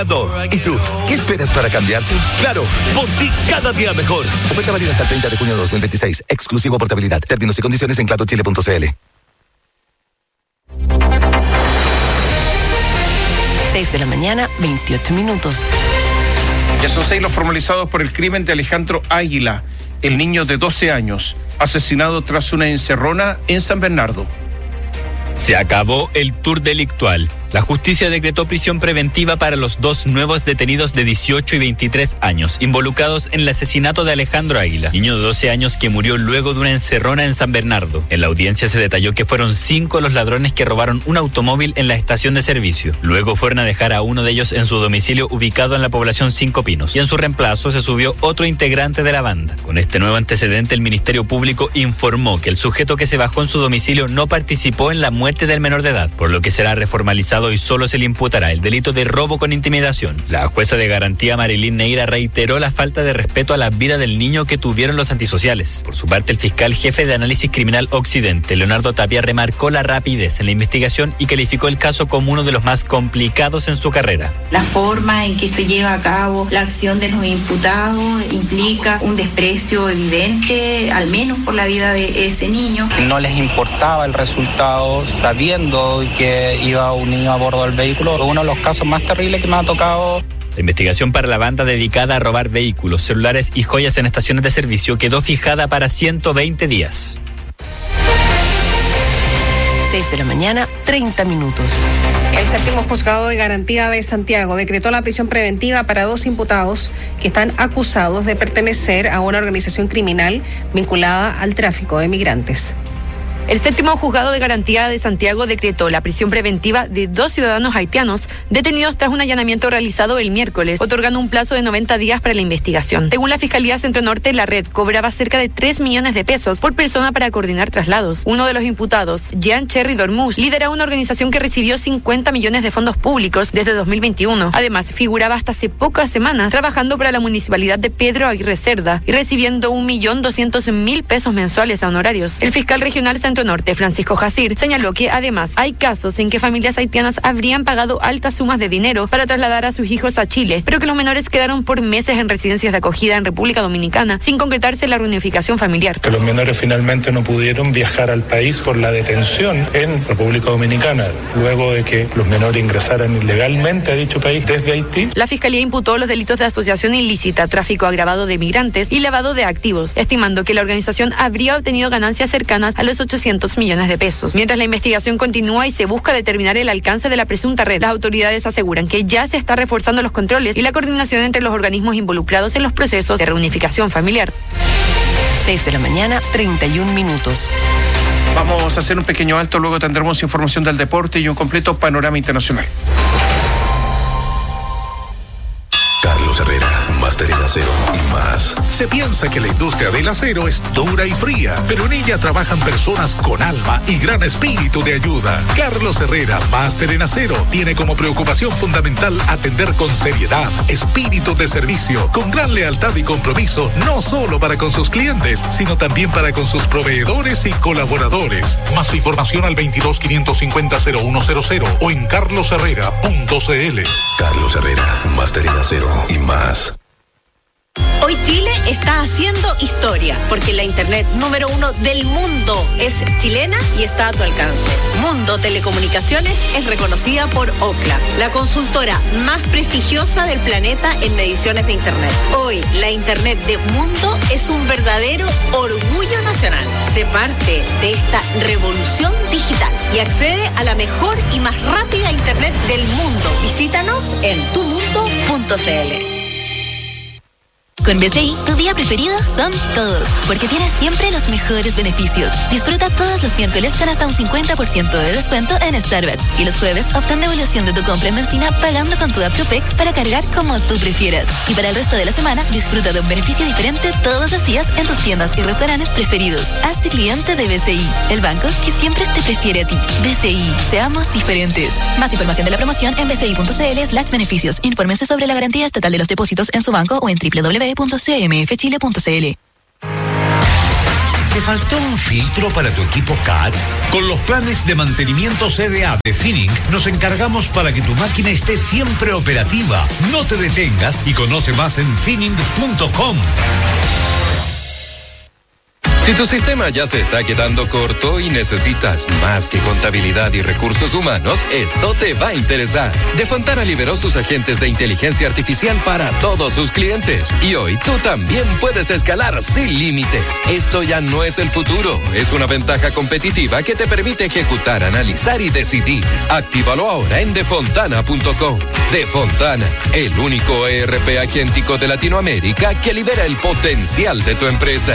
¿Y tú? ¿Qué esperas para cambiarte? Claro, por ti cada día mejor. Oferta válida hasta el 30 de junio de 2026. Exclusivo portabilidad. Términos y condiciones en clarochile.cl. 6 de la mañana, 28 minutos. Ya son 6 los formalizados por el crimen de Alejandro Águila, el niño de 12 años, asesinado tras una encerrona en San Bernardo. Se acabó el tour delictual. La justicia decretó prisión preventiva para los 2 nuevos detenidos de 18 y 23 años, involucrados en el asesinato de Alejandro Águila, niño de 12 años que murió luego de una encerrona en San Bernardo. En la audiencia se detalló que fueron 5 los ladrones que robaron un automóvil en la estación de servicio. Luego fueron a dejar a uno de ellos en su domicilio ubicado en la población Cinco Pinos, y en su reemplazo se subió otro integrante de la banda. Con este nuevo antecedente, el Ministerio Público informó que el sujeto que se bajó en su domicilio no participó en la muerte del menor de edad, por lo que será reformalizado y solo se le imputará el delito de robo con intimidación. La jueza de garantía Marilyn Neira reiteró la falta de respeto a la vida del niño que tuvieron los antisociales. Por su parte, el fiscal jefe de análisis criminal Occidente, Leonardo Tapia, remarcó la rapidez en la investigación y calificó el caso como uno de los más complicados en su carrera. La forma en que se lleva a cabo la acción de los imputados implica un desprecio evidente, al menos por la vida de ese niño. No les importaba el resultado, sabiendo que iba un niño a bordo del vehículo. Uno de los casos más terribles que me ha tocado. La investigación para la banda dedicada a robar vehículos, celulares y joyas en estaciones de servicio quedó fijada para 120 días. 6 de la mañana, 30 minutos. El séptimo juzgado de garantía de Santiago decretó la prisión preventiva para 2 imputados que están acusados de pertenecer a una organización criminal vinculada al tráfico de migrantes. El séptimo juzgado de garantía de Santiago decretó la prisión preventiva de 2 ciudadanos haitianos detenidos tras un allanamiento realizado el miércoles, otorgando un plazo de 90 días para la investigación. Según la Fiscalía Centro Norte, la red cobraba cerca de 3 millones de pesos por persona para coordinar traslados. Uno de los imputados, Jean Cherry Dormus, lidera una organización que recibió 50 millones de fondos públicos desde 2021. Además, figuraba hasta hace pocas semanas trabajando para la municipalidad de Pedro Aguirre Cerda y recibiendo 1.200.000 pesos mensuales a honorarios. El fiscal regional Centro Norte, Francisco Jacir, señaló que además hay casos en que familias haitianas habrían pagado altas sumas de dinero para trasladar a sus hijos a Chile, pero que los menores quedaron por meses en residencias de acogida en República Dominicana sin concretarse la reunificación familiar. Que los menores finalmente no pudieron viajar al país por la detención en República Dominicana, luego de que los menores ingresaran ilegalmente a dicho país desde Haití. La Fiscalía imputó los delitos de asociación ilícita, tráfico agravado de migrantes y lavado de activos, estimando que la organización habría obtenido ganancias cercanas a los 800 millones de pesos. Mientras la investigación continúa y se busca determinar el alcance de la presunta red, las autoridades aseguran que ya se está reforzando los controles y la coordinación entre los organismos involucrados en los procesos de reunificación familiar. 6 de la mañana, 31 minutos. Vamos a hacer un pequeño alto, luego tendremos información del deporte y un completo panorama internacional. Carlos Herrera, máster en acero y más. Se piensa que la industria del acero es dura y fría, pero en ella trabajan personas con alma y gran espíritu de ayuda. Carlos Herrera, máster en acero, tiene como preocupación fundamental atender con seriedad, espíritu de servicio, con gran lealtad y compromiso, no solo para con sus clientes, sino también para con sus proveedores y colaboradores. Más información al 22-550-0100 o en carlosherrera.cl. Carlos Herrera, máster en acero y más. Hoy Chile está haciendo historia porque la internet número 1 del mundo es chilena y está a tu alcance. Mundo Telecomunicaciones es reconocida por Ookla, la consultora más prestigiosa del planeta en mediciones de internet. Hoy la internet de Mundo es un verdadero orgullo nacional. Sé parte de esta revolución digital y accede a la mejor y más rápida internet del mundo. Visítanos en tumundo.cl. Con BCI, tu día preferido son todos, porque tienes siempre los mejores beneficios. Disfruta todos los miércoles con hasta un 50% de descuento en Starbucks y los jueves obtén devolución de tu compra en benzina pagando con tu app Copec para cargar como tú prefieras. Y para el resto de la semana, disfruta de un beneficio diferente todos los días en tus tiendas y restaurantes preferidos. Hazte cliente de BCI, el banco que siempre te prefiere a ti. BCI, seamos diferentes. Más información de la promoción en bci.cl/beneficios. Infórmense sobre la garantía estatal de los depósitos en su banco o en www.cmfchile.cl. ¿Te faltó un filtro para tu equipo CAT? Con los planes de mantenimiento CDA de Finning, nos encargamos para que tu máquina esté siempre operativa. No te detengas y conoce más en finning.com. Si tu sistema ya se está quedando corto y necesitas más que contabilidad y recursos humanos, esto te va a interesar. Defontana liberó sus agentes de inteligencia artificial para todos sus clientes. Y hoy tú también puedes escalar sin límites. Esto ya no es el futuro, es una ventaja competitiva que te permite ejecutar, analizar y decidir. Actívalo ahora en defontana.com. Defontana, el único ERP agéntico de Latinoamérica que libera el potencial de tu empresa.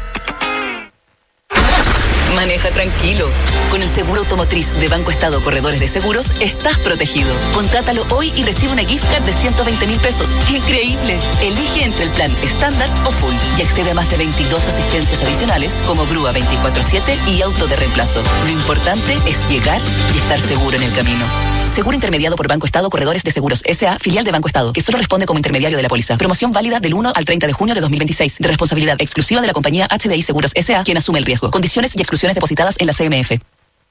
Maneja tranquilo. Con el seguro automotriz de Banco Estado Corredores de Seguros, estás protegido. Contrátalo hoy y recibe una gift card de 120.000 pesos. ¡Increíble! Elige entre el plan estándar o full y accede a más de 22 asistencias adicionales como grúa 24/7 y auto de reemplazo. Lo importante es llegar y estar seguro en el camino. Seguro intermediado por Banco Estado Corredores de Seguros S.A., filial de Banco Estado, que solo responde como intermediario de la póliza. Promoción válida del 1 al 30 de junio de 2026. De responsabilidad exclusiva de la compañía HDI Seguros S.A., quien asume el riesgo. Condiciones y exclusiones depositadas en la CMF.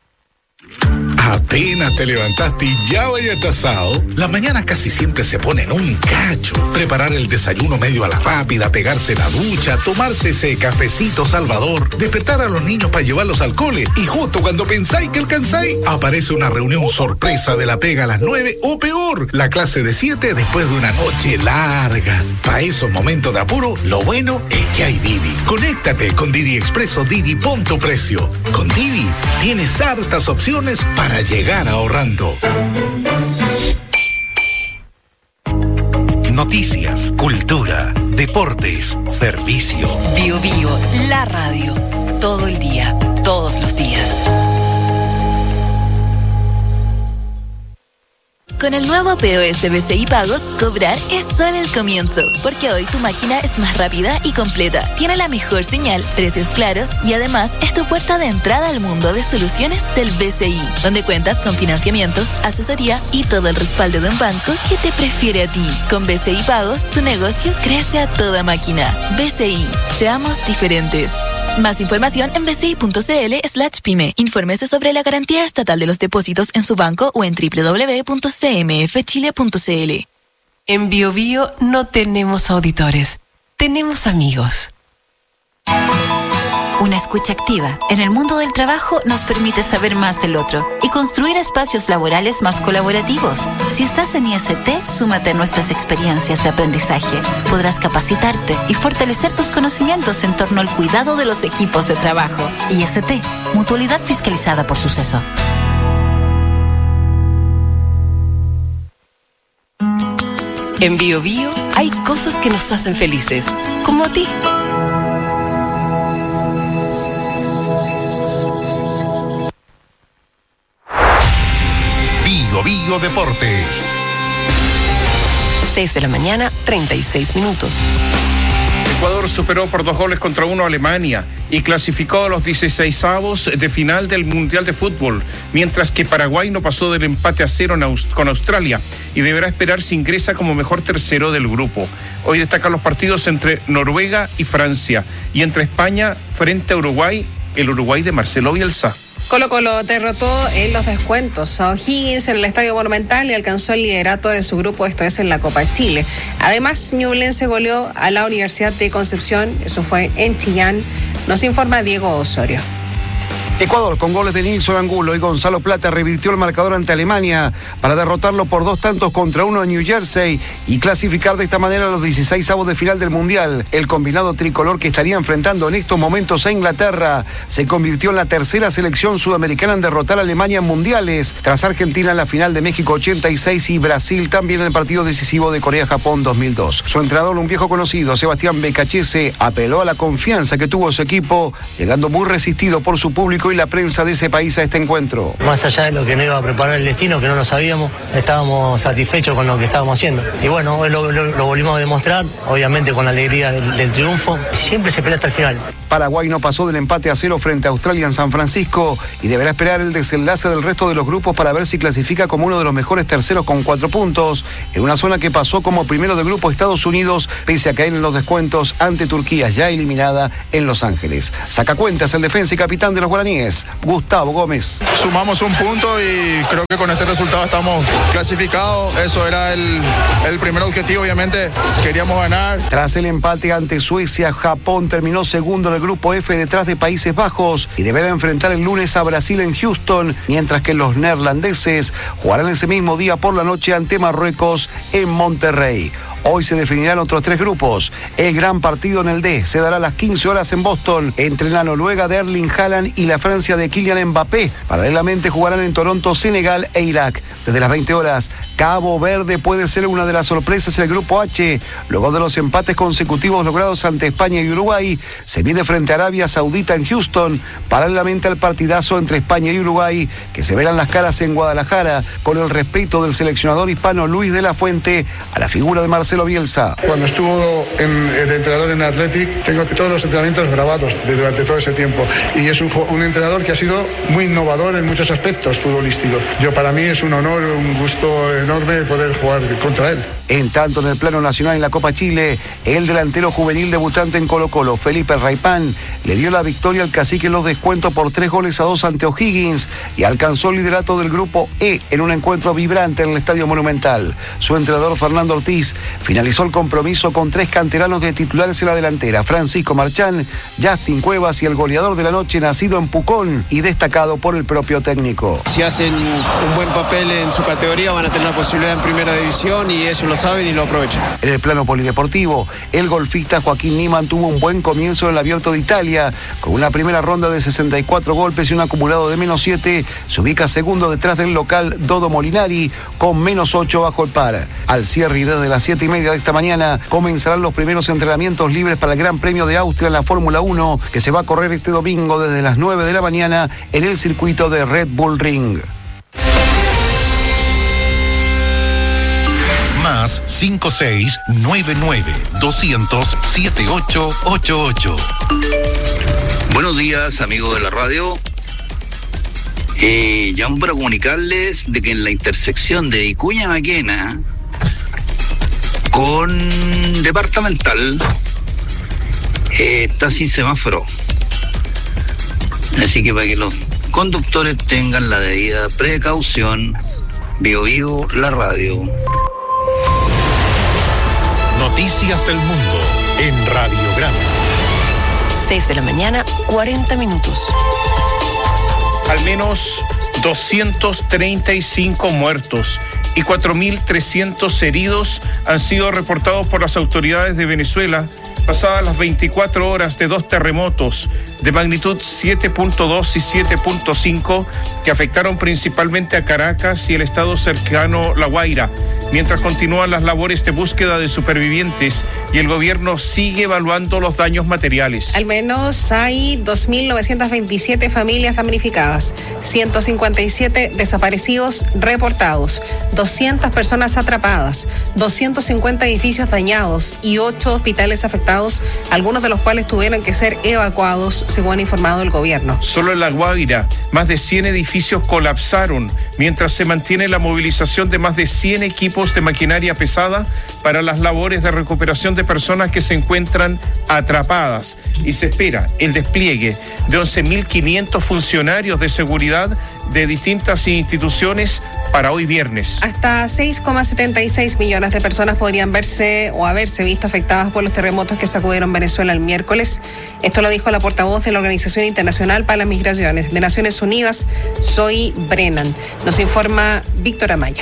Apenas te levantaste y ya vaya atrasado. Las mañanas casi siempre se ponen un cacho. Preparar el desayuno medio a la rápida, pegarse la ducha, tomarse ese cafecito salvador, despertar a los niños para llevarlos al cole y justo cuando pensáis que alcanzáis, aparece una reunión sorpresa de la pega a las 9 o peor, la clase de 7 después de una noche larga. Para esos momentos de apuro, lo bueno es que hay Didi. Conéctate con Didi Expreso Didi Punto Precio. Con Didi tienes hartas opciones para llegar ahorrando. Noticias, cultura, deportes, servicio. Bio Bio, la radio. Todo el día, todos los días. Con el nuevo POS BCI Pagos, cobrar es solo el comienzo, porque hoy tu máquina es más rápida y completa, tiene la mejor señal, precios claros y además es tu puerta de entrada al mundo de soluciones del BCI, donde cuentas con financiamiento, asesoría y todo el respaldo de un banco que te prefiere a ti. Con BCI Pagos, tu negocio crece a toda máquina. BCI, seamos diferentes. Más información en bci.cl/pyme. Infórmese sobre la garantía estatal de los depósitos en su banco o en www.cmfchile.cl. En Bio Bio no tenemos auditores, tenemos amigos. Una escucha activa en el mundo del trabajo nos permite saber más del otro y construir espacios laborales más colaborativos. Si estás en IST, súmate a nuestras experiencias de aprendizaje. Podrás capacitarte y fortalecer tus conocimientos en torno al cuidado de los equipos de trabajo. IST, mutualidad fiscalizada por Suceso. En Bio Bio hay cosas que nos hacen felices, como a ti. Bio Deportes. 6 de la mañana, 36 minutos. Ecuador superó por 2-1 a Alemania y clasificó a los 16avos de final del Mundial de Fútbol, mientras que Paraguay no pasó del empate a 0 con Australia y deberá esperar si ingresa como mejor tercero del grupo. Hoy destacan los partidos entre Noruega y Francia y entre España frente a Uruguay, el Uruguay de Marcelo Bielsa. Colo-Colo derrotó en los descuentos a O'Higgins en el Estadio Monumental y alcanzó el liderato de su grupo, esto es en la Copa Chile. Además, Ñublense goleó a la Universidad de Concepción, eso fue en Chillán, nos informa Diego Osorio. Ecuador, con goles de Nilson Angulo y Gonzalo Plata, revirtió el marcador ante Alemania para derrotarlo por 2-1 en New Jersey y clasificar de esta manera a los 16avos de final del Mundial. El combinado tricolor que estaría enfrentando en estos momentos a Inglaterra se convirtió en la tercera selección sudamericana en derrotar a Alemania en mundiales, tras Argentina en la final de México 86 y Brasil también en el partido decisivo de Corea-Japón 2002. Su entrenador, un viejo conocido, Sebastián Becachese, apeló a la confianza que tuvo su equipo, llegando muy resistido por su público y la prensa de ese país a este encuentro. Más allá de lo que no iba a preparar el destino, que no lo sabíamos, estábamos satisfechos con lo que estábamos haciendo. Y bueno, hoy lo volvimos a demostrar, obviamente con la alegría del triunfo. Siempre se pelea hasta el final. Paraguay no pasó del empate a 0 frente a Australia en San Francisco y deberá esperar el desenlace del resto de los grupos para ver si clasifica como uno de los mejores terceros con 4 puntos, en una zona que pasó como primero de grupo Estados Unidos, pese a caer en los descuentos ante Turquía, ya eliminada en Los Ángeles. Saca cuentas el defensa y capitán de los guaraníes, Gustavo Gómez. Sumamos un punto y creo que con este resultado estamos clasificados. Eso era el primer objetivo, obviamente queríamos ganar. Tras el empate ante Suecia, Japón terminó segundo en el grupo F detrás de Países Bajos y deberá enfrentar el lunes a Brasil en Houston, mientras que los neerlandeses jugarán ese mismo día por la noche ante Marruecos en Monterrey. Hoy se definirán otros 3 grupos. El gran partido en el D se dará a las 15 horas en Boston entre la Noruega de Erling Haaland y la Francia de Kylian Mbappé. Paralelamente jugarán en Toronto, Senegal e Irak. Desde las 20 horas, Cabo Verde puede ser una de las sorpresas en el grupo H. Luego de los empates consecutivos logrados ante España y Uruguay, se mide frente a Arabia Saudita en Houston, paralelamente al partidazo entre España y Uruguay, que se verán las caras en Guadalajara, con el respeto del seleccionador hispano Luis de la Fuente a la figura de Marcelo Bielsa. Cuando estuvo de entrenador en Athletic, tengo todos los entrenamientos grabados durante todo ese tiempo, y es un entrenador que ha sido muy innovador en muchos aspectos futbolísticos. Para mí es un honor, un gusto enorme poder jugar contra él. En tanto, en el plano nacional en la Copa Chile, el delantero juvenil debutante en Colo-Colo, Felipe Raipán, le dio la victoria al Cacique en los descuentos por 3-2 ante O'Higgins y alcanzó el liderato del grupo E en un encuentro vibrante en el Estadio Monumental. Su entrenador Fernando Ortiz finalizó el compromiso con 3 canteranos de titulares en la delantera: Francisco Marchán, Justin Cuevas y el goleador de la noche, nacido en Pucón y destacado por el propio técnico. Si hacen un buen papel en su categoría van a tener una posibilidad en primera división, y eso lo saben y lo aprovechan. En el plano polideportivo, el golfista Joaquín Niemann tuvo un buen comienzo en el Abierto de Italia. Con una primera ronda de 64 golpes y un acumulado de -7, se ubica segundo detrás del local Dodo Molinari, con -8 bajo el par. Al cierre y desde las 7:30 de esta mañana comenzarán los primeros entrenamientos libres para el Gran Premio de Austria en la Fórmula 1, que se va a correr este domingo desde las 9 de la mañana en el circuito de Red Bull Ring. Más 5699-200-7888. Buenos días, amigos de la radio. Llamo para comunicarles de que en la intersección de Vicuña Maquena con Departamental está sin semáforo. Así que para que los conductores tengan la debida precaución. Bio Bio, la radio. Noticias del mundo en Radio Grande. 6 de la mañana, 40 minutos. Al menos 235 muertos y 4.300 heridos han sido reportados por las autoridades de Venezuela pasadas las 24 horas de 2 terremotos de magnitud 7.2 y 7.5 que afectaron principalmente a Caracas y el estado cercano La Guaira, mientras continúan las labores de búsqueda de supervivientes y el gobierno sigue evaluando los daños materiales. Al menos hay 2.927 familias damnificadas, 157 desaparecidos reportados, 200 personas atrapadas, 250 edificios dañados y 8 hospitales afectados, algunos de los cuales tuvieron que ser evacuados, según ha informado el gobierno. Solo en La Guaira, más de 100 edificios colapsaron, mientras se mantiene la movilización de más de 100 equipos de maquinaria pesada para las labores de recuperación de personas que se encuentran atrapadas, y se espera el despliegue de 11.500 funcionarios de seguridad de distintas instituciones para hoy viernes. Hasta 6,76 millones de personas podrían verse o haberse visto afectadas por los terremotos que sacudieron Venezuela el miércoles. Esto lo dijo la portavoz de la Organización Internacional para las Migraciones de Naciones Unidas, Zoe Brennan. Nos informa Víctor Amaya.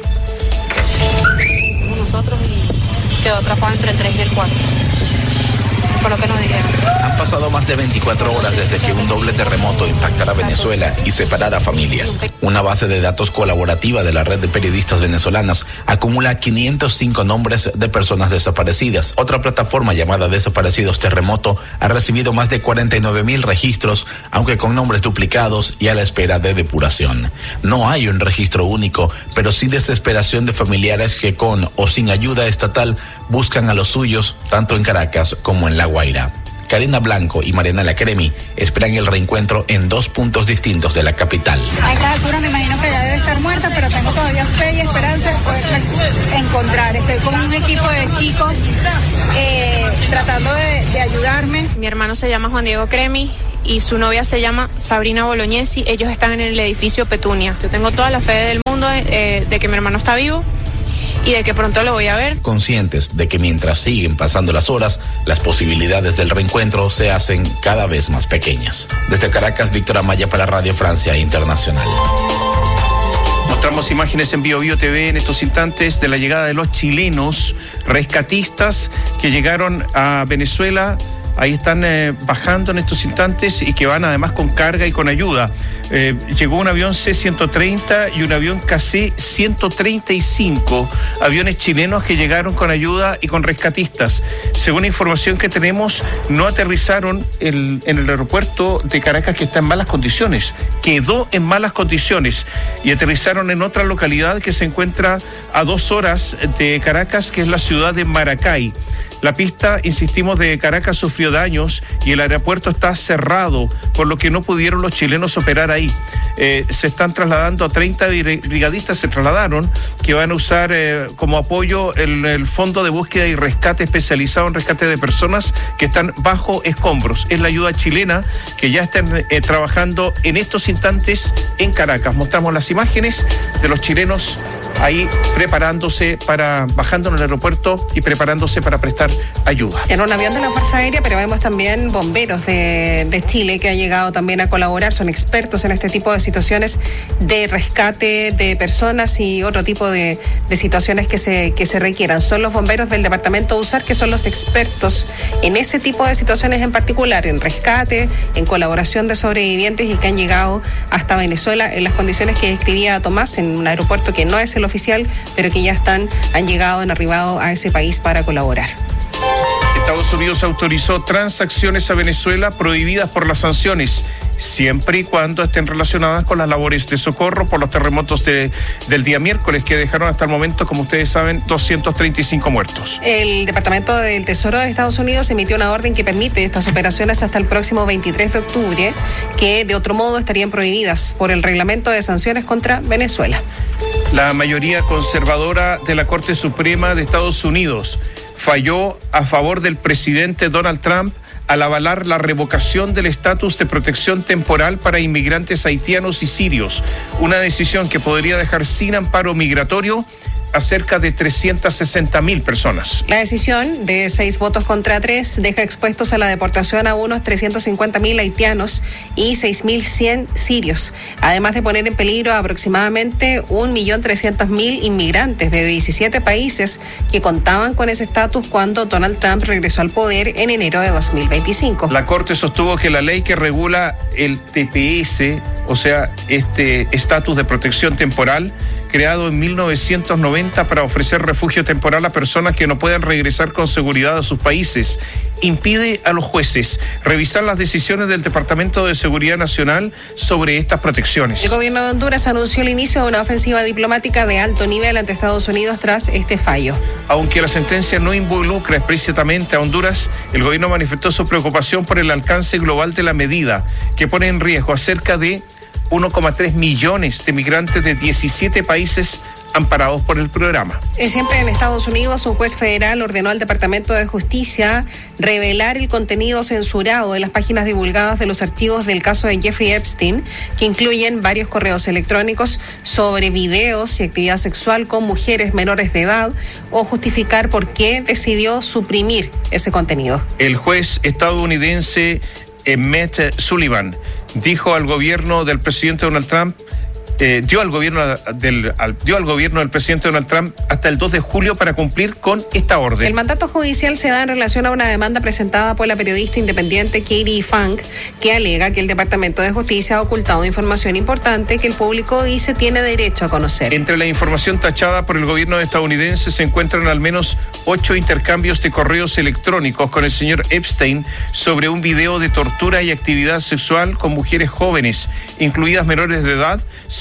Nosotros y quedó atrapado entre el 3 y el 4. Fue lo que nos dijeron. Han pasado más de 24 horas desde que un doble terremoto impactara Venezuela y separara familias. Una base de datos colaborativa de la red de periodistas venezolanas acumula 505 nombres de personas desaparecidas. Otra plataforma llamada Desaparecidos Terremoto ha recibido más de 49.000 registros, aunque con nombres duplicados y a la espera de depuración. No hay un registro único, pero sí desesperación de familiares que con o sin ayuda estatal buscan a los suyos, tanto en Caracas como en La Guaira. Karina Blanco y Marianela Cremi esperan el reencuentro en 2 puntos distintos de la capital. A esta altura me imagino que ya debe estar muerta, pero tengo todavía fe y esperanza de poderla encontrar. Estoy con un equipo de chicos tratando de ayudarme. Mi hermano se llama Juan Diego Cremi y su novia se llama Sabrina Bolognesi. Ellos están en el edificio Petunia. Yo tengo toda la fe del mundo de que mi hermano está vivo y de que pronto lo voy a ver. Conscientes de que mientras siguen pasando las horas, las posibilidades del reencuentro se hacen cada vez más pequeñas. Desde Caracas, Víctor Amaya para Radio Francia Internacional. Mostramos imágenes en BioBio TV en estos instantes de la llegada de los chilenos rescatistas que llegaron a Venezuela. Ahí están bajando en estos instantes y que van además con carga y con ayuda. Llegó un avión C-130 y un avión KC-135, aviones chilenos que llegaron con ayuda y con rescatistas. Según la información que tenemos, no aterrizaron en el aeropuerto de Caracas, que está en malas condiciones. Quedó en malas condiciones y aterrizaron en otra localidad que se encuentra a 2 horas de Caracas, que es la ciudad de Maracay. La pista, insistimos, de Caracas sufrió daños y el aeropuerto está cerrado, por lo que no pudieron los chilenos operar ahí. Se están trasladando a 30 brigadistas, se trasladaron, que van a usar como apoyo el Fondo de Búsqueda y Rescate especializado en rescate de personas que están bajo escombros. Es la ayuda chilena que ya están trabajando en estos instantes en Caracas. Mostramos las imágenes de los chilenos ahí bajando en el aeropuerto y preparándose para prestar ayuda. En un avión de la Fuerza Aérea, pero vemos también bomberos de Chile que han llegado también a colaborar, son expertos en este tipo de situaciones de rescate de personas y otro tipo de situaciones que se requieran. Son los bomberos del departamento de USAR que son los expertos en ese tipo de situaciones en particular, en rescate, en colaboración de sobrevivientes y que han llegado hasta Venezuela en las condiciones que describía Tomás, en un aeropuerto que no es el oficial, pero que ya han arribado a ese país para colaborar. Estados Unidos autorizó transacciones a Venezuela prohibidas por las sanciones, siempre y cuando estén relacionadas con las labores de socorro por los terremotos del día miércoles, que dejaron hasta el momento, como ustedes saben, 235 muertos. El Departamento del Tesoro de Estados Unidos emitió una orden que permite estas operaciones hasta el próximo 23 de octubre, que de otro modo estarían prohibidas por el reglamento de sanciones contra Venezuela. La mayoría conservadora de la Corte Suprema de Estados Unidos falló a favor del presidente Donald Trump al avalar la revocación del estatus de protección temporal para inmigrantes haitianos y sirios, una decisión que podría dejar sin amparo migratorio a cerca de 360,000 personas. La decisión de 6 votos contra 3 deja expuestos a la deportación a unos 350,000 haitianos y 6,100 sirios, además de poner en peligro a aproximadamente 1.300.000 inmigrantes de 17 países que contaban con ese estatus cuando Donald Trump regresó al poder en enero de 2025. La Corte sostuvo que la ley que regula el TPS, o sea, este estatus de protección temporal, creado en 1990 para ofrecer refugio temporal a personas que no puedan regresar con seguridad a sus países, impide a los jueces revisar las decisiones del Departamento de Seguridad Nacional sobre estas protecciones. El gobierno de Honduras anunció el inicio de una ofensiva diplomática de alto nivel ante Estados Unidos tras este fallo. Aunque la sentencia no involucra explícitamente a Honduras, el gobierno manifestó su preocupación por el alcance global de la medida, que pone en riesgo a cerca de 1,3 millones de migrantes de 17 países amparados por el programa. Siempre en Estados Unidos, un juez federal ordenó al Departamento de Justicia revelar el contenido censurado de las páginas divulgadas de los archivos del caso de Jeffrey Epstein, que incluyen varios correos electrónicos sobre videos y actividad sexual con mujeres menores de edad, o justificar por qué decidió suprimir ese contenido. El juez estadounidense Matt Sullivan dijo al gobierno del presidente Donald Trump, dio al gobierno del presidente Donald Trump hasta el 2 de julio para cumplir con esta orden. El mandato judicial se da en relación a una demanda presentada por la periodista independiente Katie Funk, que alega que el Departamento de Justicia ha ocultado información importante que el público dice tiene derecho a conocer. Entre la información tachada por el gobierno estadounidense se encuentran al menos 8 intercambios de correos electrónicos con el señor Epstein sobre un video de tortura y actividad sexual con mujeres jóvenes, incluidas menores de edad,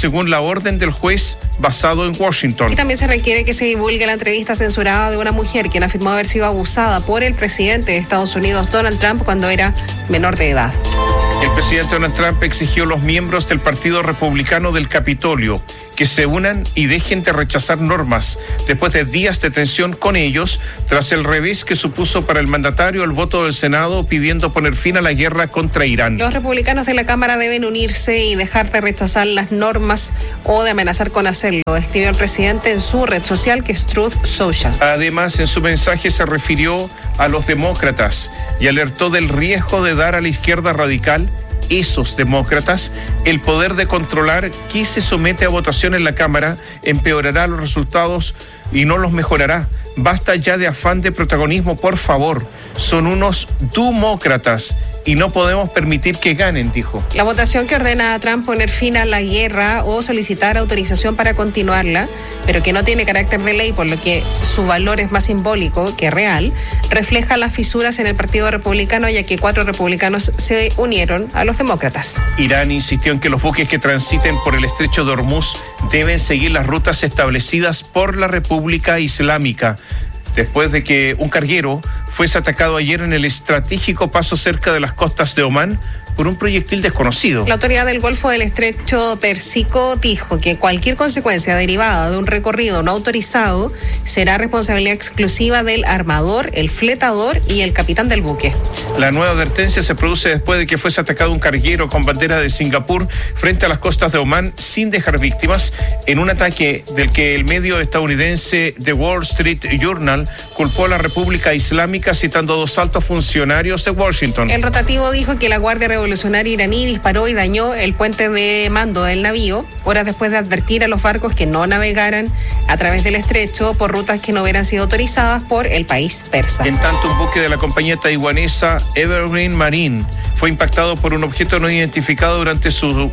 según la orden del juez basado en Washington. Y también se requiere que se divulgue la entrevista censurada de una mujer quien afirmó haber sido abusada por el presidente de Estados Unidos, Donald Trump, cuando era menor de edad. El presidente Donald Trump exigió a los miembros del Partido Republicano del Capitolio que se unan y dejen de rechazar normas después de días de tensión con ellos tras el revés que supuso para el mandatario el voto del Senado pidiendo poner fin a la guerra contra Irán. Los republicanos de la Cámara deben unirse y dejar de rechazar las normas o de amenazar con hacerlo, escribió el presidente en su red social, que es Truth Social. Además, en su mensaje se refirió a los demócratas y alertó del riesgo de dar a la izquierda radical, esos demócratas, el poder de controlar qué se somete a votación en la Cámara. Empeorará los resultados y no los mejorará. Basta ya de afán de protagonismo, por favor. Son unos demócratas y no podemos permitir que ganen, dijo. La votación que ordena a Trump poner fin a la guerra o solicitar autorización para continuarla, pero que no tiene carácter de ley, por lo que su valor es más simbólico que real, refleja las fisuras en el Partido Republicano, ya que 4 republicanos se unieron a los demócratas. Irán insistió en que los buques que transiten por el estrecho de Hormuz deben seguir las rutas establecidas por la República Islámica, después de que un carguero fuese atacado ayer en el estratégico paso cerca de las costas de Omán por un proyectil desconocido. La autoridad del Golfo del Estrecho Pérsico dijo que cualquier consecuencia derivada de un recorrido no autorizado será responsabilidad exclusiva del armador, el fletador y el capitán del buque. La nueva advertencia se produce después de que fuese atacado un carguero con bandera de Singapur frente a las costas de Omán sin dejar víctimas, en un ataque del que el medio estadounidense The Wall Street Journal culpó a la República Islámica, citando a 2 altos funcionarios de Washington. El rotativo dijo que la Guardia Revolucionaria iraní disparó y dañó el puente de mando del navío, horas después de advertir a los barcos que no navegaran a través del estrecho por rutas que no hubieran sido autorizadas por el país persa. En tanto, un buque de la compañía taiwanesa Evergreen Marine fue impactado por un objeto no identificado durante su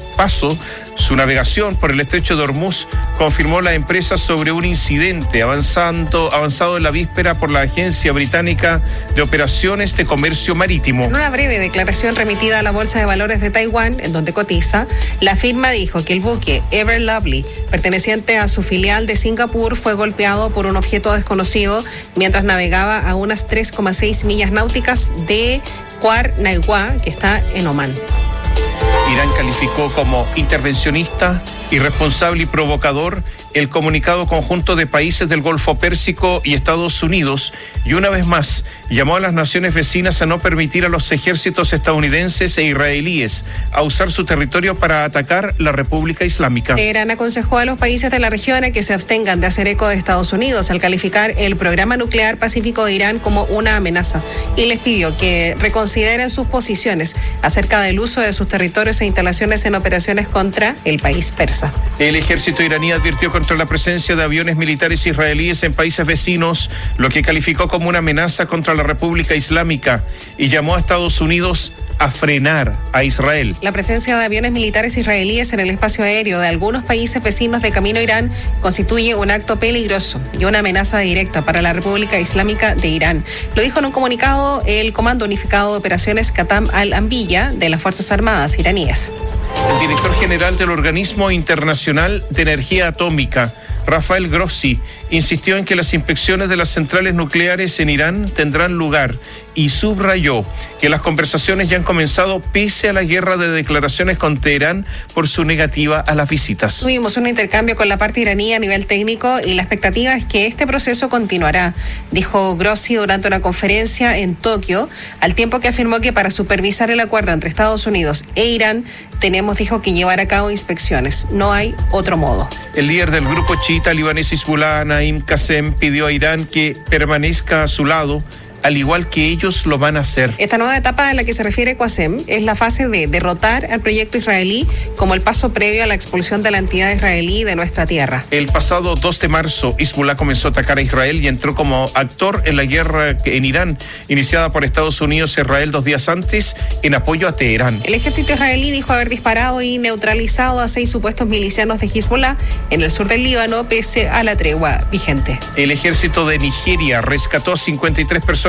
navegación por el estrecho de Hormuz, confirmó la empresa sobre un incidente avanzado en la víspera por la Agencia Británica de Operaciones de Comercio Marítimo. En una breve declaración remitida a la Bolsa de Valores de Taiwán, en donde cotiza, la firma dijo que el buque Ever Lovely, perteneciente a su filial de Singapur, fue golpeado por un objeto desconocido mientras navegaba a unas 3,6 millas náuticas de Kuar Naiwa, que está en Omán. Irán calificó como intervencionista, irresponsable y provocador el comunicado conjunto de países del Golfo Pérsico y Estados Unidos, y una vez más llamó a las naciones vecinas a no permitir a los ejércitos estadounidenses e israelíes a usar su territorio para atacar la República Islámica. Irán aconsejó a los países de la región a que se abstengan de hacer eco de Estados Unidos al calificar el programa nuclear pacífico de Irán como una amenaza, y les pidió que reconsideren sus posiciones acerca del uso de sus territorios e instalaciones en operaciones contra el país persa. El ejército iraní advirtió contra la presencia de aviones militares israelíes en países vecinos, lo que calificó como una amenaza contra la República Islámica, y llamó a Estados Unidos a frenar a Israel. La presencia de aviones militares israelíes en el espacio aéreo de algunos países vecinos de camino a Irán constituye un acto peligroso y una amenaza directa para la República Islámica de Irán. Lo dijo en un comunicado el Comando Unificado de Operaciones Qatam al-Anbiya de las Fuerzas Armadas iraníes. El director general del Organismo Internacional de Energía Atómica, Rafael Grossi, insistió en que las inspecciones de las centrales nucleares en Irán tendrán lugar y subrayó que las conversaciones ya han comenzado pese a la guerra de declaraciones con Teherán por su negativa a las visitas. Tuvimos un intercambio con la parte iraní a nivel técnico y la expectativa es que este proceso continuará, dijo Grossi durante una conferencia en Tokio, al tiempo que afirmó que para supervisar el acuerdo entre Estados Unidos e Irán dijo que llevar a cabo inspecciones. No hay otro modo. El líder del grupo chiita libanés Hezbollah, Naim Qassem, pidió a Irán que permanezca a su lado, al igual que ellos lo van a hacer. Esta nueva etapa a la que se refiere Qassem es la fase de derrotar al proyecto israelí como el paso previo a la expulsión de la entidad israelí de nuestra tierra. El pasado 2 de marzo, Hezbollah comenzó a atacar a Israel y entró como actor en la guerra en Irán, iniciada por Estados Unidos e Israel 2 días antes, en apoyo a Teherán. El ejército israelí dijo haber disparado y neutralizado a 6 supuestos milicianos de Hezbollah en el sur del Líbano, pese a la tregua vigente. El ejército de Nigeria rescató a 53 personas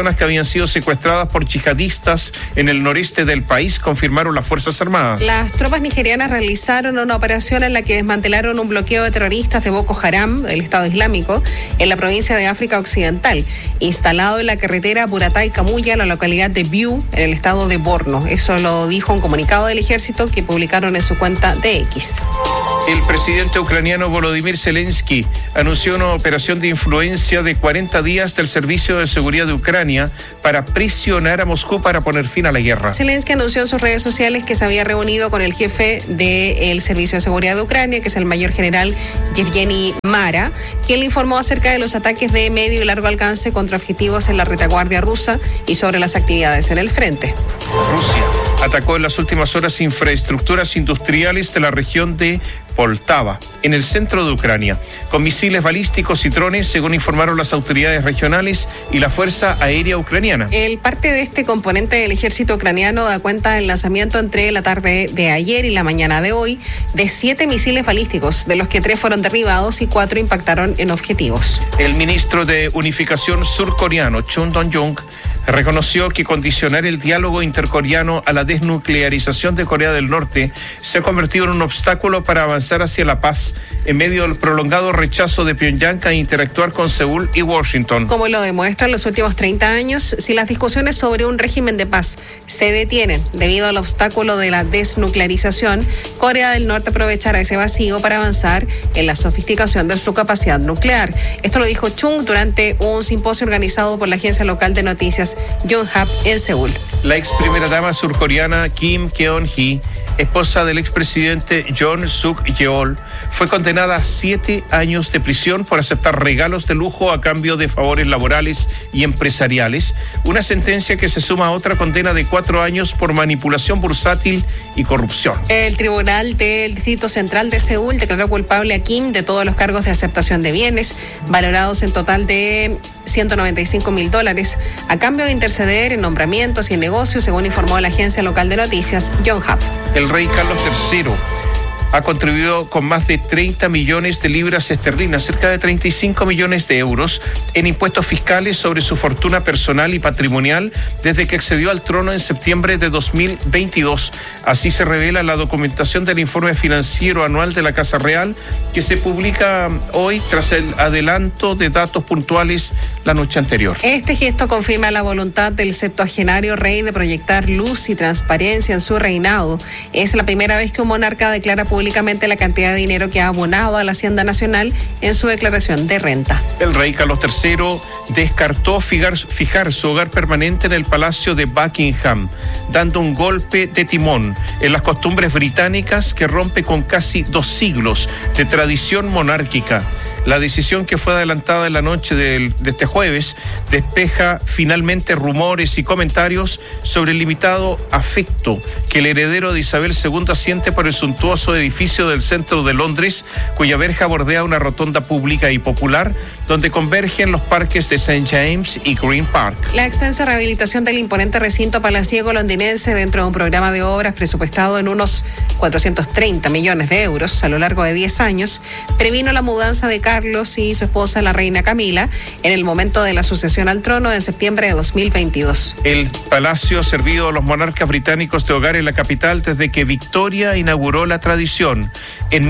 personas que habían sido secuestradas por yihadistas en el noreste del país, confirmaron las Fuerzas Armadas. Las tropas nigerianas realizaron una operación en la que desmantelaron un bloqueo de terroristas de Boko Haram, del Estado Islámico, en la provincia de África Occidental, instalado en la carretera Buratai-Camuya, en la localidad de Biu, en el estado de Borno. Eso lo dijo un comunicado del ejército que publicaron en su cuenta de X. El presidente ucraniano Volodymyr Zelensky anunció una operación de influencia de 40 días del Servicio de Seguridad de Ucrania para presionar a Moscú para poner fin a la guerra. Zelensky anunció en sus redes sociales que se había reunido con el jefe del Servicio de Seguridad de Ucrania, que es el mayor general Yevgeny Mara, quien le informó acerca de los ataques de medio y largo alcance contra objetivos en la retaguardia rusa y sobre las actividades en el frente. Rusia atacó en las últimas horas infraestructuras industriales de la región de Poltava, en el centro de Ucrania, con misiles balísticos y drones, según informaron las autoridades regionales y la Fuerza Aérea Ucraniana. El parte de este componente del ejército ucraniano da cuenta del lanzamiento entre la tarde de ayer y la mañana de hoy de 7 misiles balísticos, de los que 3 fueron derribados y 4 impactaron en objetivos. El ministro de Unificación surcoreano, Chung Dong-jung, reconoció que condicionar el diálogo intercoreano a la desnuclearización de Corea del Norte se ha convertido en un obstáculo para avanzar hacia la paz en medio del prolongado rechazo de Pyongyang a interactuar con Seúl y Washington. Como lo demuestran los últimos 30 años, si las discusiones sobre un régimen de paz se detienen debido al obstáculo de la desnuclearización, Corea del Norte aprovechará ese vacío para avanzar en la sofisticación de su capacidad nuclear. Esto lo dijo Chung durante un simposio organizado por la agencia local de noticias Yonhap en Seúl. La ex primera dama surcoreana Kim Keon-hee, esposa del expresidente Yoon Suk-yeol, fue condenada a 7 años de prisión por aceptar regalos de lujo a cambio de favores laborales y empresariales, una sentencia que se suma a otra condena de 4 años por manipulación bursátil y corrupción. El Tribunal del Distrito Central de Seúl declaró culpable a Kim de todos los cargos de aceptación de bienes, valorados en total de $195,000, a cambio de interceder en nombramientos y en negocios, según informó la agencia local de noticias Yonhap. El rey Carlos III ha contribuido con más de 30 millones de libras esterlinas, cerca de 35 millones de euros, en impuestos fiscales sobre su fortuna personal y patrimonial desde que accedió al trono en septiembre de 2022. Así se revela la documentación del informe financiero anual de la Casa Real, que se publica hoy tras el adelanto de datos puntuales la noche anterior. Este gesto confirma la voluntad del septuagenario rey de proyectar luz y transparencia en su reinado. Es la primera vez que un monarca declara públicamente la cantidad de dinero que ha abonado a la Hacienda Nacional en su declaración de renta. El rey Carlos III descartó fijar su hogar permanente en el Palacio de Buckingham, dando un golpe de timón en las costumbres británicas que rompe con casi 2 siglos de tradición monárquica. La decisión, que fue adelantada en la noche de este jueves, despeja finalmente rumores y comentarios sobre el limitado afecto que el heredero de Isabel II siente por el suntuoso edificio del centro de Londres, cuya verja bordea una rotonda pública y popular donde convergen los parques de St. James y Green Park. La extensa rehabilitación del imponente recinto palaciego londinense dentro de un programa de obras presupuestado en unos 430 millones de euros a lo largo de 10 años, previno la mudanza de Carlos y su esposa, la reina Camila, en el momento de la sucesión al trono en septiembre de 2022. El palacio ha servido a los monarcas británicos de hogar en la capital desde que Victoria inauguró la tradición en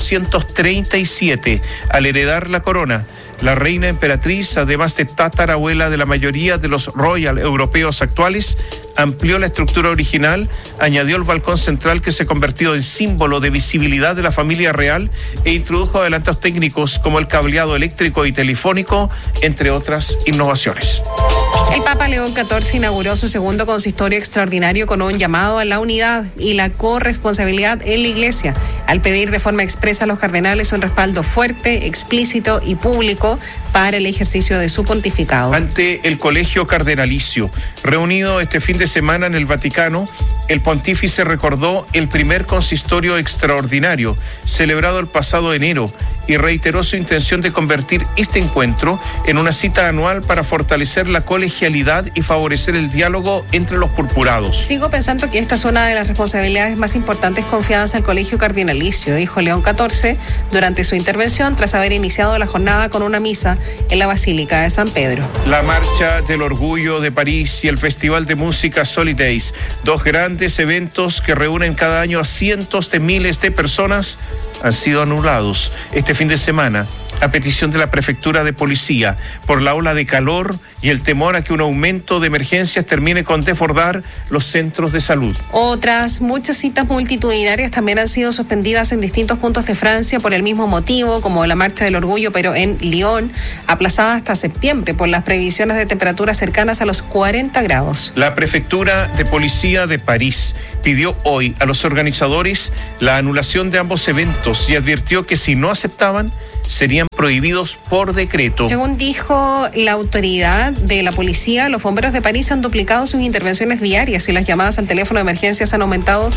1837 al heredar la corona. La reina emperatriz, además de tatarabuela de la mayoría de los royal europeos actuales, amplió la estructura original, añadió el balcón central que se convirtió en símbolo de visibilidad de la familia real e introdujo adelantos técnicos como el cableado eléctrico y telefónico, entre otras innovaciones. El Papa León XIV inauguró su segundo consistorio extraordinario con un llamado a la unidad y la corresponsabilidad en la Iglesia, al pedir de forma expresa a los cardenales un respaldo fuerte, explícito y público para el ejercicio de su pontificado. Ante el Colegio Cardenalicio, reunido este fin de semana en el Vaticano, el pontífice recordó el primer consistorio extraordinario, celebrado el pasado enero, y reiteró su intención de convertir este encuentro en una cita anual para fortalecer la colegialidad y favorecer el diálogo entre los purpurados. Sigo pensando que esta es una de las responsabilidades más importantes confiadas al Colegio Cardinalicio, dijo León XIV durante su intervención tras haber iniciado la jornada con una misa en la Basílica de San Pedro. La Marcha del Orgullo de París y el Festival de Música Solidays, dos grandes eventos que reúnen cada año a cientos de miles de personas, han sido anulados este fin de semana a petición de la Prefectura de Policía por la ola de calor y el temor a que un aumento de emergencias termine con desbordar los centros de salud. Otras muchas citas multitudinarias también han sido suspendidas en distintos puntos de Francia por el mismo motivo, como la Marcha del Orgullo, pero en Lyon, aplazada hasta septiembre por las previsiones de temperaturas cercanas a los 40 grados. La Prefectura de Policía de París pidió hoy a los organizadores la anulación de ambos eventos y advirtió que si no aceptaban, serían prohibidos por decreto. Según dijo la autoridad de la policía, los bomberos de París han duplicado sus intervenciones diarias y las llamadas al teléfono de emergencias han aumentado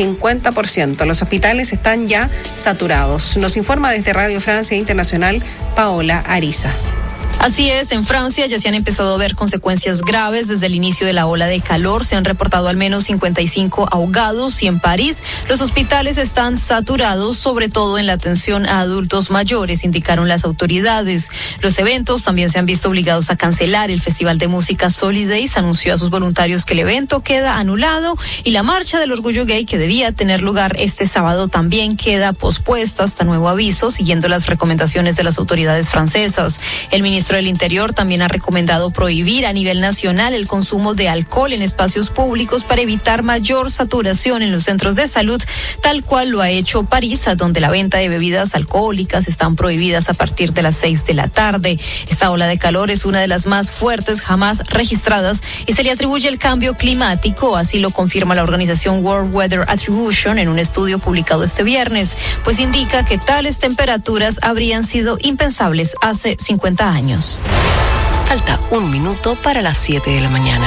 50%. Los hospitales están ya saturados. Nos informa desde Radio Francia Internacional Paola Ariza. Así es, en Francia ya se han empezado a ver consecuencias graves desde el inicio de la ola de calor. Se han reportado al menos 55 ahogados y en París los hospitales están saturados, sobre todo en la atención a adultos mayores, indicaron las autoridades. Los eventos también se han visto obligados a cancelar. El Festival de Música Solidays anunció a sus voluntarios que el evento queda anulado y la Marcha del Orgullo Gay, que debía tener lugar este sábado, también queda pospuesta hasta nuevo aviso, siguiendo las recomendaciones de las autoridades francesas. El ministro del Interior también ha recomendado prohibir a nivel nacional el consumo de alcohol en espacios públicos para evitar mayor saturación en los centros de salud, tal cual lo ha hecho París, donde la venta de bebidas alcohólicas están prohibidas a partir de las 6 de la tarde. Esta ola de calor es una de las más fuertes jamás registradas y se le atribuye el cambio climático, así lo confirma la organización World Weather Attribution en un estudio publicado este viernes, pues indica que tales temperaturas habrían sido impensables hace 50 años. Falta un minuto para las 7 de la mañana.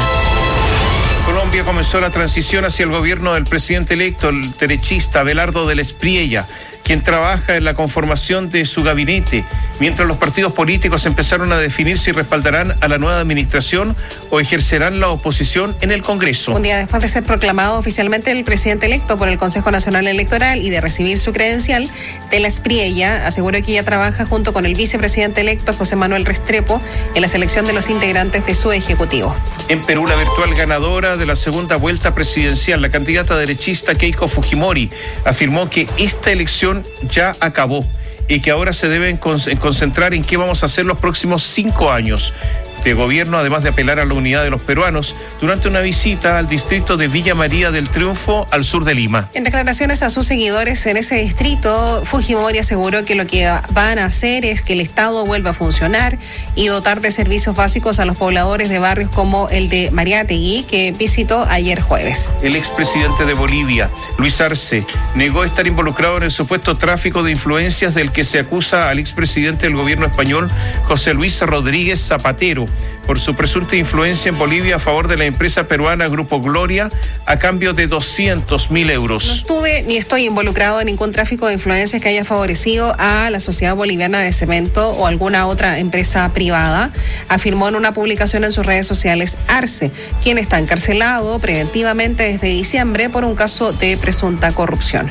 Colombia comenzó la transición hacia el gobierno del presidente electo, el derechista Abelardo del Espriella, quien trabaja en la conformación de su gabinete, mientras los partidos políticos empezaron a definir si respaldarán a la nueva administración o ejercerán la oposición en el Congreso. Un día después de ser proclamado oficialmente el presidente electo por el Consejo Nacional Electoral y de recibir su credencial, del Espriella aseguró que ella trabaja junto con el vicepresidente electo José Manuel Restrepo en la selección de los integrantes de su ejecutivo. En Perú, la virtual ganadora de la segunda vuelta presidencial, la candidata derechista Keiko Fujimori, afirmó que esta elección ya acabó y que ahora se deben concentrar en qué vamos a hacer los próximos 5 años de gobierno, además de apelar a la unidad de los peruanos durante una visita al distrito de Villa María del Triunfo, al sur de Lima. En declaraciones a sus seguidores en ese distrito, Fujimori aseguró que lo que van a hacer es que el Estado vuelva a funcionar y dotar de servicios básicos a los pobladores de barrios como el de Mariátegui, que visitó ayer jueves. El expresidente de Bolivia, Luis Arce, negó estar involucrado en el supuesto tráfico de influencias del que se acusa al expresidente del gobierno español, José Luis Rodríguez Zapatero, por su presunta influencia en Bolivia a favor de la empresa peruana Grupo Gloria a cambio de 200.000 euros. No estuve ni estoy involucrado en ningún tráfico de influencias que haya favorecido a la Sociedad Boliviana de Cemento o alguna otra empresa privada, afirmó en una publicación en sus redes sociales Arce, quien está encarcelado preventivamente desde diciembre por un caso de presunta corrupción.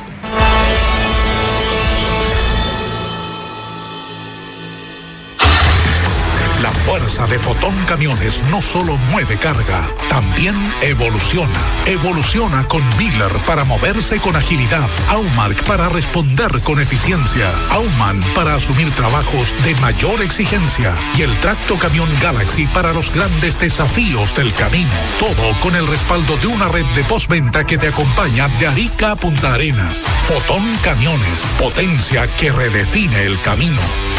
La fuerza de Fotón Camiones no solo mueve carga, también evoluciona. Evoluciona con Miller para moverse con agilidad, Aumark para responder con eficiencia, Auman para asumir trabajos de mayor exigencia y el Tracto Camión Galaxy para los grandes desafíos del camino. Todo con el respaldo de una red de postventa que te acompaña de Arica a Punta Arenas. Fotón Camiones, potencia que redefine el camino.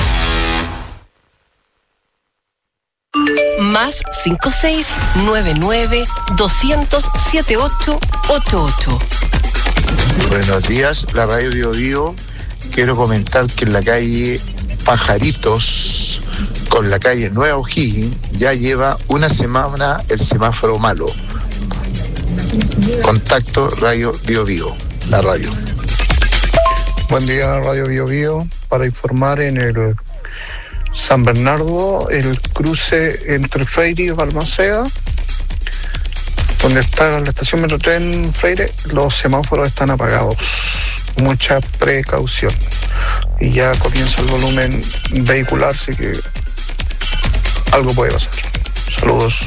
Más 5699-200-7888. Buenos días, la radio Bio Bio. Quiero comentar que en la calle Pajaritos con la calle Nueva O'Higgins ya lleva una semana el semáforo malo. Contacto radio Bio Bio, la radio. Buen día, radio Bio Bio. para informar en el San Bernardo, el cruce entre Freire y Balmaceda, donde está la estación Metrotren Freire, los semáforos están apagados. Mucha precaución. Y ya comienza el volumen vehicular, así que algo puede pasar. Saludos.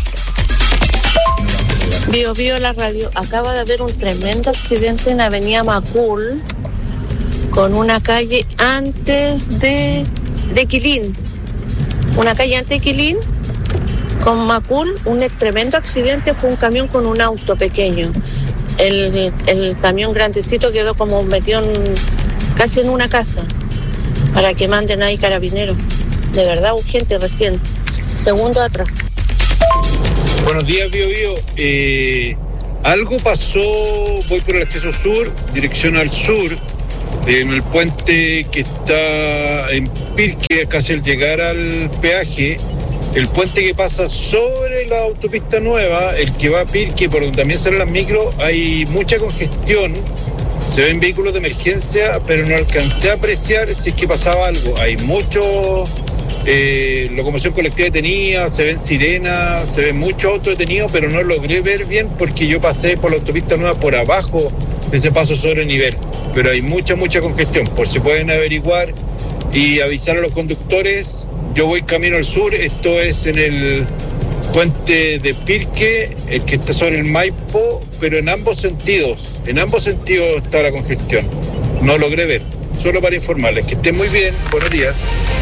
Bio la radio. Acaba de haber un tremendo accidente en Avenida Macul con una calle antes de Quilín. Una calle antes de Quilín con Macul, un tremendo accidente. Fue un camión con un auto pequeño. El camión grandecito quedó como metido casi en una casa, para que manden ahí carabineros. De verdad, urgente, recién. Segundo atrás. Buenos días, Bio. Algo pasó, voy por el acceso sur, dirección al sur, en el puente que está en Pirque, casi al llegar al peaje. El puente que pasa sobre la autopista nueva, el que va a Pirque, por donde también salen las micros, hay mucha congestión. Se ven vehículos de emergencia, pero no alcancé a apreciar si es que pasaba algo. Hay mucho locomoción colectiva detenida, se ven sirenas, se ven muchos autos detenidos, pero no logré ver bien porque yo pasé por la autopista nueva por abajo de ese paso sobre nivel. Pero hay mucha congestión. Por si pueden averiguar y avisar a los conductores. Yo voy camino al sur, esto es en el puente de Pirque, el que está sobre el Maipo, pero en ambos sentidos está la congestión. No logré ver, solo para informarles. Que estén muy bien, buenos días.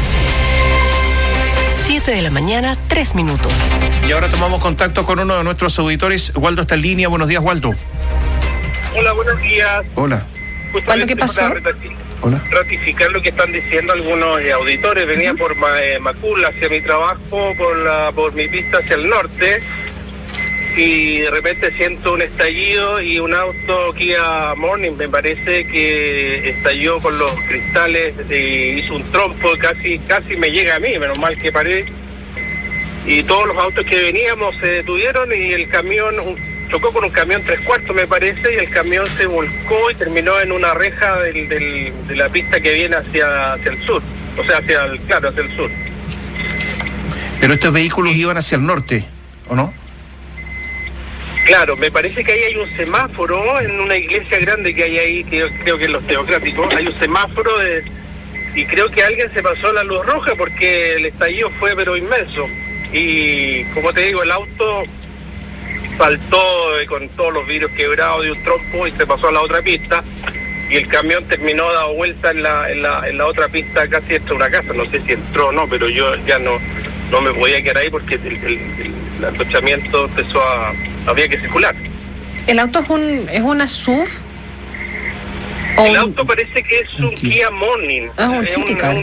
7 de la mañana, 3 minutos. Y ahora tomamos contacto con uno de nuestros auditores. Waldo está en línea. Buenos días, Waldo. Hola, buenos días. Hola. Waldo, ¿qué pasó? Hola. Ratificar lo que están diciendo algunos auditores. Venía por Macul hacia mi trabajo, por mi pista hacia el norte, y de repente siento un estallido y un auto Kia Morning, me parece que estalló con los cristales, hizo un trompo, casi me llega a mí, menos mal que paré. Y todos los autos que veníamos se detuvieron y el camión chocó con un camión 3/4, me parece, y el camión se volcó y terminó en una reja de la pista que viene hacia el sur, o sea, hacia el sur. Pero estos vehículos iban hacia el norte, ¿o no? Claro, me parece que ahí hay un semáforo en una iglesia grande que hay ahí, que creo que en los teocráticos, hay un semáforo y creo que alguien se pasó la luz roja porque el estallido fue pero inmenso. Y como te digo, el auto saltó con todos los vidrios quebrados de un trompo y se pasó a la otra pista, y el camión terminó dado vuelta en la otra pista casi dentro de una casa. No sé si entró o no, pero yo ya no me podía quedar ahí porque el atochamiento empezó había que circular. ¿El auto es una SUV? El auto parece que es un Kia Morning. Ah, un City Car.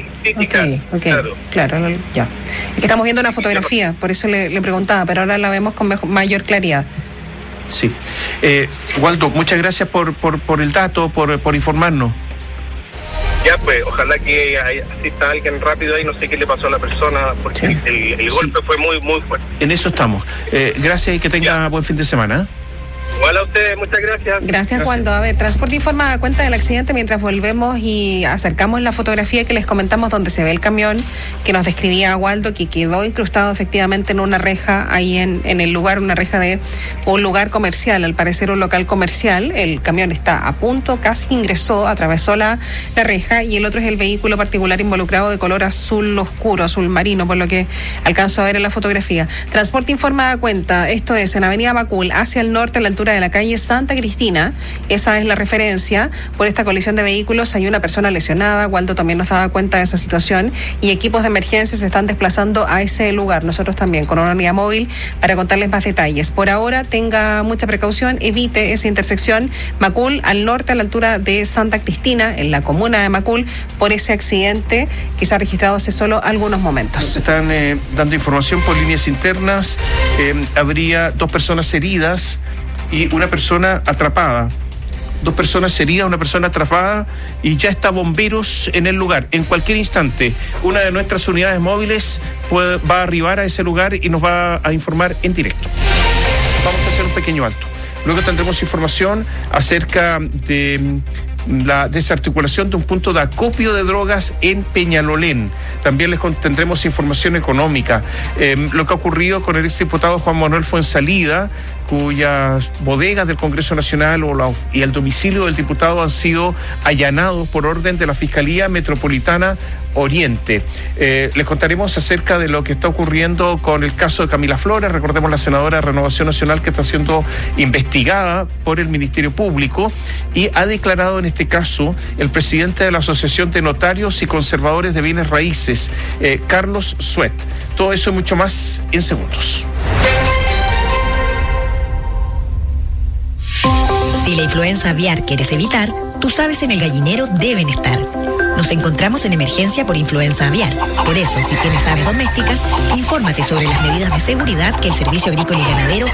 Claro, ya. Es que estamos viendo una fotografía, por eso le preguntaba, pero ahora la vemos con mayor claridad. Sí. Waldo, muchas gracias por el dato, por informarnos. Ya, pues, ojalá que asista alguien rápido ahí, no sé qué le pasó a la persona, porque el golpe fue muy, muy fuerte. En eso estamos. Gracias y que tenga buen fin de semana. Igual a ustedes, muchas gracias. Gracias, Waldo. A ver, Transporte Informa da cuenta del accidente mientras volvemos y acercamos la fotografía que les comentamos donde se ve el camión que nos describía Waldo, que quedó incrustado efectivamente en una reja ahí en el lugar, una reja de un lugar comercial, al parecer un local comercial. El camión está a punto, casi ingresó, atravesó la reja, y el otro es el vehículo particular involucrado de color azul oscuro, azul marino, por lo que alcanzo a ver en la fotografía. Transporte Informa da cuenta, esto es en Avenida Macul, hacia el norte, a la altura de la calle Santa Cristina. Esa es la referencia. Por esta colisión de vehículos hay una persona lesionada. Waldo también nos daba cuenta de esa situación y equipos de emergencia se están desplazando a ese lugar. Nosotros también con una unidad móvil para contarles más detalles. Por ahora tenga mucha precaución, evite esa intersección Macul al norte, a la altura de Santa Cristina, en la comuna de Macul, por ese accidente que se ha registrado hace solo algunos momentos. Se están dando información por líneas internas. Habría 2 personas heridas y una persona atrapada. 2 personas heridas, una persona atrapada, y ya está bomberos en el lugar. En cualquier instante, una de nuestras unidades móviles va a arribar a ese lugar y nos va a informar en directo. Vamos a hacer un pequeño alto. Luego tendremos información acerca de la desarticulación de un punto de acopio de drogas en Peñalolén. También les tendremos información económica. Lo que ha ocurrido con el exdiputado Juan Manuel Fuenzalida, cuyas bodegas del Congreso Nacional y el domicilio del diputado han sido allanados por orden de la Fiscalía Metropolitana Oriente. Les contaremos acerca de lo que está ocurriendo con el caso de Camila Flores. Recordemos, la senadora de Renovación Nacional, que está siendo investigada por el Ministerio Público, y ha declarado en este caso el presidente de la Asociación de Notarios y Conservadores de Bienes Raíces, Carlos Suet. Todo eso y mucho más en segundos. Si la influenza aviar quieres evitar, tus aves en el gallinero deben estar. Nos encontramos en emergencia por influenza aviar. Por eso, si tienes aves domésticas, infórmate sobre las medidas de seguridad que el Servicio Agrícola y Ganadero